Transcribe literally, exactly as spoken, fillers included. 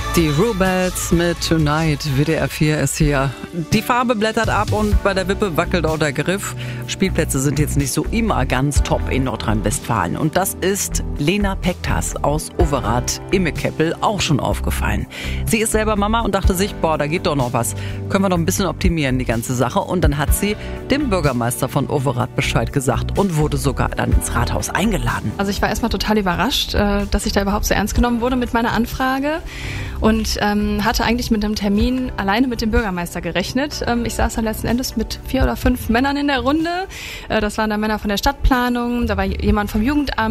Die Rubettes mit Tonight. W D R vier ist hier. Die Farbe blättert ab und bei der Wippe wackelt auch der Griff. Spielplätze sind jetzt nicht so immer ganz top in Nordrhein-Westfalen. Und das ist Lena Pektas aus Overath im Mekeppel auch schon aufgefallen. Sie ist selber Mama und dachte sich, boah, da geht doch noch was. Können wir noch ein bisschen optimieren, die ganze Sache. Und dann hat sie dem Bürgermeister von Overath Bescheid gesagt und wurde sogar dann ins Rathaus eingeladen. Also ich war erstmal total überrascht, dass ich da überhaupt so ernst genommen wurde mit meiner Anfrage. Und ähm, hatte eigentlich mit einem Termin alleine mit dem Bürgermeister gerechnet. Ähm, ich saß dann letzten Endes mit vier oder fünf Männern in der Runde. Äh, das waren dann Männer von der Stadtplanung, da war jemand vom Jugendamt.